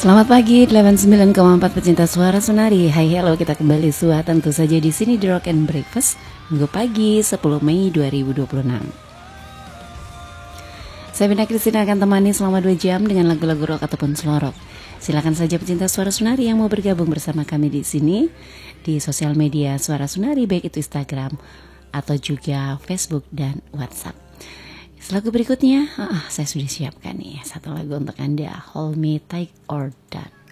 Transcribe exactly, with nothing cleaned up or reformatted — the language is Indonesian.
Selamat pagi, delapan puluh sembilan koma empat pecinta suara Sunari. Hai, hello, kita kembali Sua tentu saja di sini di Rock and Breakfast Minggu pagi sepuluh Mei dua ribu dua puluh enam. Saya Bina Kristina akan temani selama dua jam dengan lagu-lagu rock ataupun slow rock. Silakan saja pecinta suara Sunari yang mau bergabung bersama kami di sini di sosial media Suara Sunari, baik itu Instagram atau juga Facebook dan WhatsApp. Lagu berikutnya, ah, saya sudah siapkan nih satu lagu untuk Anda, Hold Me Tight or Done.